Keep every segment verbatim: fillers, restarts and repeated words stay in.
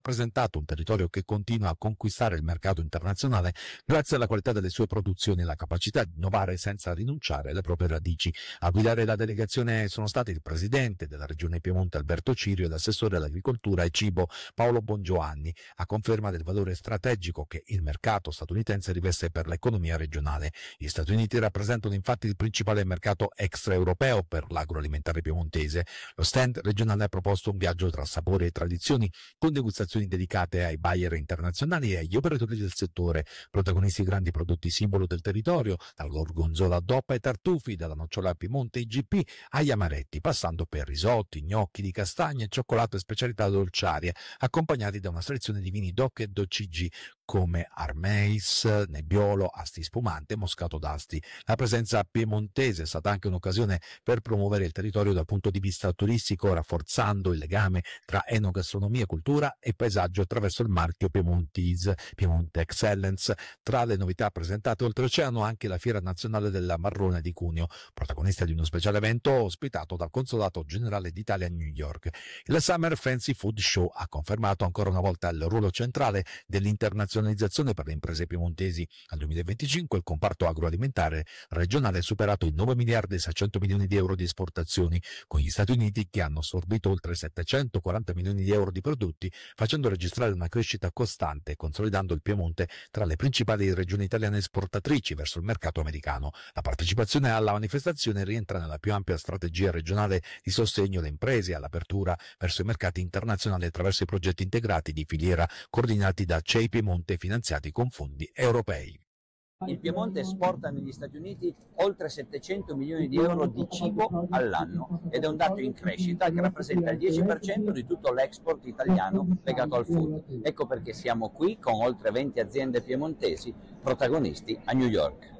rappresentato un territorio che continua a conquistare il mercato internazionale grazie alla qualità delle sue produzioni e alla capacità di innovare senza rinunciare alle proprie radici. A guidare la delegazione sono stati il presidente della regione Piemonte Alberto Cirio e l'assessore all'agricoltura e cibo Paolo Bongiovanni, a conferma del valore strategico che il mercato statunitense riveste per l'economia regionale. Gli Stati Uniti rappresentano infatti il principale mercato extraeuropeo per l'agroalimentare piemontese. Lo stand regionale ha proposto un viaggio tra sapori e tradizioni, con degustazioni dedicate ai buyer internazionali e agli operatori del settore, protagonisti grandi prodotti simbolo del territorio, dal gorgonzola DOP ai tartufi, dalla nocciola Piemonte I G P agli amaretti, passando per risotti, gnocchi di castagne, cioccolato e specialità dolciarie, accompagnati da una selezione di vini DOC e D O C G come Armeis, Nebbiolo, Asti Spumante e Moscato d'Asti. La presenza piemontese è stata anche un'occasione per promuovere il territorio dal punto di vista turistico, rafforzando il legame tra enogastronomia, cultura e paesaggio attraverso il marchio Piemontese, Piemonte Excellence. Tra le novità presentate oltreoceano anche la Fiera Nazionale della Marrone di Cuneo, protagonista di uno speciale evento ospitato dal Consolato Generale d'Italia a New York. Il Summer Fancy Food Show ha confermato ancora una volta il ruolo centrale dell'internazionalizzazione per le imprese piemontesi. Al duemilaventicinque il comparto agroalimentare regionale ha superato i nove miliardi e seicento milioni di euro di esportazioni, con gli Stati Uniti che hanno assorbito oltre settecentoquaranta milioni di euro di prodotti, facendo registrare una crescita costante e consolidando il Piemonte tra le principali regioni italiane esportatrici verso il mercato americano. La partecipazione alla manifestazione rientra nella più ampia strategia regionale di sostegno alle imprese e all'apertura verso i mercati internazionali attraverso i progetti integrati di filiera coordinati da C E I Piemonte, finanziati con fondi europei. Il Piemonte esporta negli Stati Uniti oltre settecento milioni di euro di cibo all'anno ed è un dato in crescita che rappresenta il dieci per cento di tutto l'export italiano legato al food. Ecco perché siamo qui con oltre venti aziende piemontesi protagonisti a New York.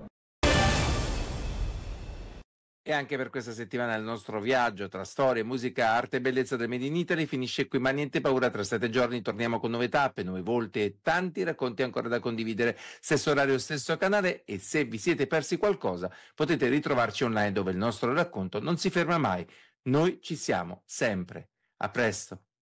E anche per questa settimana il nostro viaggio tra storia, musica, arte e bellezza del Made in Italy finisce qui, ma niente paura, tra sette giorni torniamo con nuove tappe, nuove volte e tanti racconti ancora da condividere. Stesso orario, stesso canale, e se vi siete persi qualcosa potete ritrovarci online dove il nostro racconto non si ferma mai. Noi ci siamo, sempre. A presto.